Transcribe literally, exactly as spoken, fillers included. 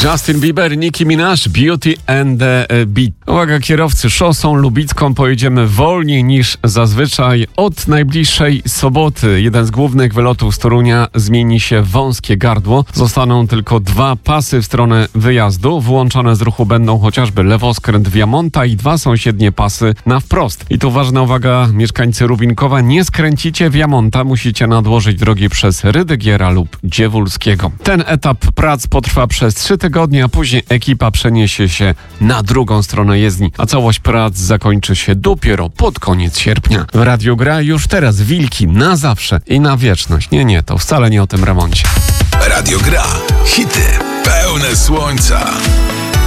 Justin Bieber, Nicki Minaj, Beauty and the Beat. Uwaga kierowcy, szosą lubicką pojedziemy wolniej niż zazwyczaj. Od najbliższej soboty jeden z głównych wylotów z Torunia zmieni się w wąskie gardło. Zostaną tylko dwa pasy w stronę wyjazdu. Wyłączone z ruchu będą chociażby lewoskręt Viamonta i dwa sąsiednie pasy na wprost. I tu ważna uwaga, mieszkańcy Rubinkowa, nie skręcicie Viamonta, musicie nadłożyć drogi przez Rydygiera lub Dziewulskiego. Ten etap prac potrwa przez trzy tygodnie, a później ekipa przeniesie się na drugą stronę jezdni, a całość prac zakończy się dopiero pod koniec sierpnia. W Radiu Gra już teraz wilki na zawsze i na wieczność. Nie, nie, to wcale nie o tym remoncie. Radio Gra. Hity pełne słońca.